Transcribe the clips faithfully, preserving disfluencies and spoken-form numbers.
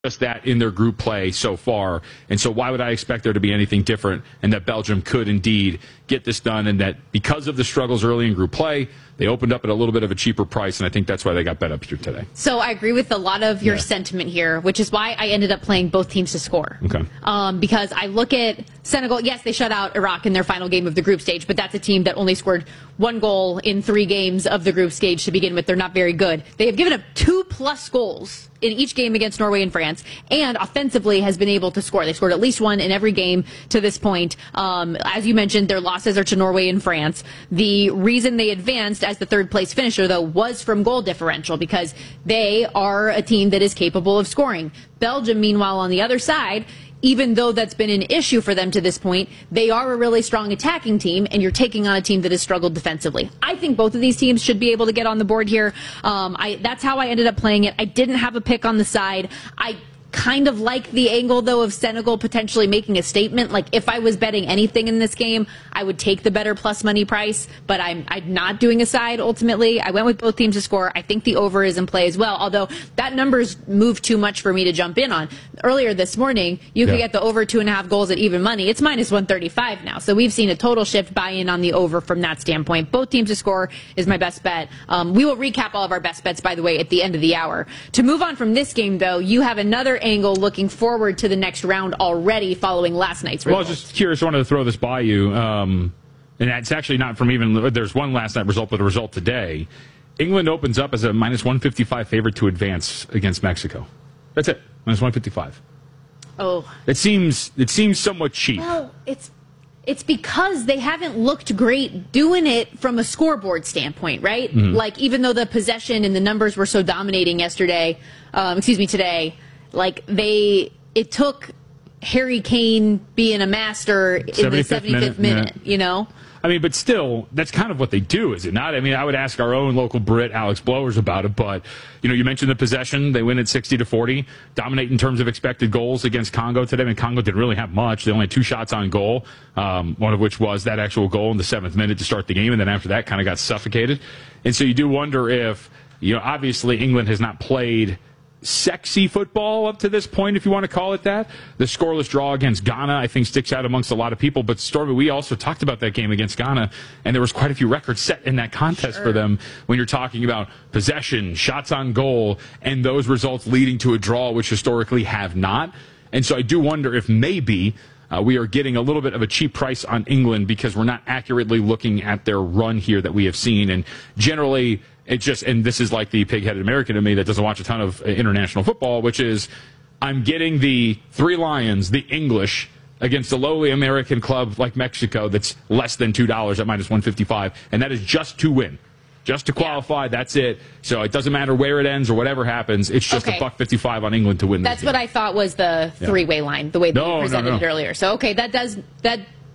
just that in their group play so far. And so why would I expect there to be anything different, and that Belgium could indeed get this done, and that because of the struggles early in group play, they opened up at a little bit of a cheaper price, and I think that's why they got bet up here today. So I agree with a lot of your yeah. sentiment here, which is why I ended up playing both teams to score. Okay. Um, because I look at Senegal, yes, they shut out Iraq in their final game of the group stage, but that's a team that only scored one goal in three games of the group stage to begin with. They're not very good. They have given up two plus goals in each game against Norway and France, and offensively has been able to score. They scored at least one in every game to this point. Um, as you mentioned, their losses are to Norway and France. The reason they advanced as the third place finisher, though, was from goal differential, because they are a team that is capable of scoring. Belgium, meanwhile, on the other side, even though that's been an issue for them to this point, they are a really strong attacking team, and you're taking on a team that has struggled defensively. I think both of these teams should be able to get on the board here. Um, I, that's how I ended up playing it. I didn't have a pick on the side. I kind of like the angle, though, of Senegal potentially making a statement. Like, if I was betting anything in this game, I would take the better plus money price, but I'm, I'm not doing a side ultimately. I went with both teams to score. I think the over is in play as well, although that number's moved too much for me to jump in on. Earlier this morning, you could yeah. get the over two and a half goals at even money. It's minus one thirty-five now, so we've seen a total shift buy-in on the over from that standpoint. Both teams to score is my best bet. Um, we will recap all of our best bets, by the way, at the end of the hour. To move on from this game, though, you have another angle looking forward to the next round already following last night's result. Well, I was just curious. I wanted to throw this by you. Um, and it's actually not from even, there's one last night result, but a result today. England opens up as a minus one fifty-five favorite to advance against Mexico. That's it. Minus one fifty-five. Oh. It seems, it seems somewhat cheap. Well, it's, it's because they haven't looked great doing it from a scoreboard standpoint, right? Mm-hmm. Like, even though the possession and the numbers were so dominating yesterday, um, excuse me, today, like, they, it took Harry Kane being a master in the seventy-fifth minute, minute yeah. you know? I mean, but still, that's kind of what they do, is it not? I mean, I would ask our own local Brit, Alex Blowers, about it, but, you know, you mentioned the possession. They win at sixty to forty, dominate in terms of expected goals against Congo today. I mean, Congo didn't really have much. They only had two shots on goal, um, one of which was that actual goal in the seventh minute to start the game, and then after that kind of got suffocated. And so you do wonder if, you know, obviously England has not played sexy football up to this point, if you want to call it that. The scoreless draw against Ghana, I think, sticks out amongst a lot of people. But, Stormy, we also talked about that game against Ghana, and there was quite a few records set in that contest sure. for them when you're talking about possession, shots on goal, and those results leading to a draw, which historically have not. And so I do wonder if maybe uh, we are getting a little bit of a cheap price on England because we're not accurately looking at their run here that we have seen. And generally, it just, and this is like the pig-headed American to me that doesn't watch a ton of international football, which is I'm getting the Three Lions, the English, against a lowly American club like Mexico that's less than two dollars at minus one fifty-five, and that is just to win. Just to qualify, yeah. that's it. So it doesn't matter where it ends or whatever happens. It's just okay. a buck fifty-five on England to win. That's this what game. I thought was the three-way yeah. line, the way that no, you presented no, no. it earlier. So, okay, that does that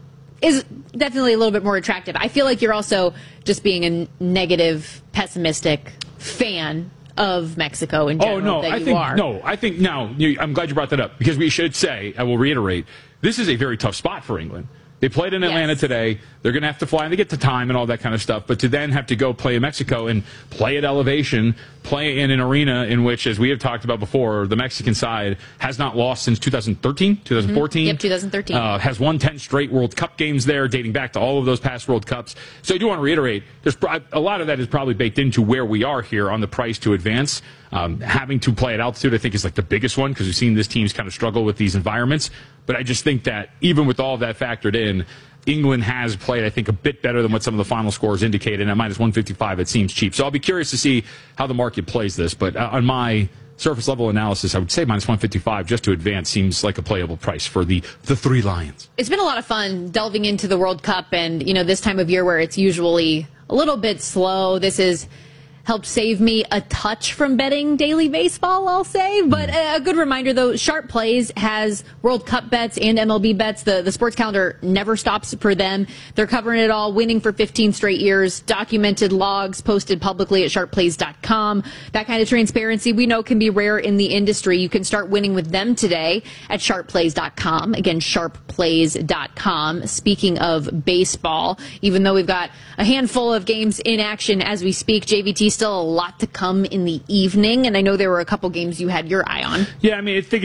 is definitely a little bit more attractive. I feel like you're also just being a negative, pessimistic fan of Mexico in general. Oh no, that I you think are. no, I think now. You, I'm glad you brought that up because we should say. I will reiterate. This is a very tough spot for England. They played in Atlanta yes. today. They're going to have to fly, and they get the time and all that kind of stuff. But to then have to go play in Mexico and play at elevation, play in an arena in which, as we have talked about before, the Mexican side has not lost since two thousand thirteen, two thousand fourteen. Mm-hmm. Yep, two thousand thirteen. Uh, has won ten straight World Cup games there, dating back to all of those past World Cups. So I do want to reiterate, there's a lot of that is probably baked into where we are here on the price to advance. Um, having to play at altitude, I think, is like the biggest one because we've seen this teams kind of struggle with these environments. But I just think that even with all of that factored in, England has played, I think, a bit better than what some of the final scores indicated. And at minus one fifty-five, it seems cheap. So I'll be curious to see how the market plays this. But uh, on my surface level analysis, I would say minus one fifty-five just to advance seems like a playable price for the, the Three Lions. It's been a lot of fun delving into the World Cup. And, you know, this time of year where it's usually a little bit slow, this is helped save me a touch from betting daily baseball, I'll say. But a good reminder, though, Sharp Plays has World Cup bets and M L B bets. The, the sports calendar never stops for them. They're covering it all, winning for fifteen straight years, documented logs posted publicly at sharp plays dot com. That kind of transparency we know can be rare in the industry. You can start winning with them today at sharp plays dot com. Again, sharp plays dot com. Speaking of baseball, even though we've got a handful of games in action as we speak, J V T still a lot to come in the evening, and I know there were a couple games you had your eye on. Yeah, I mean, I think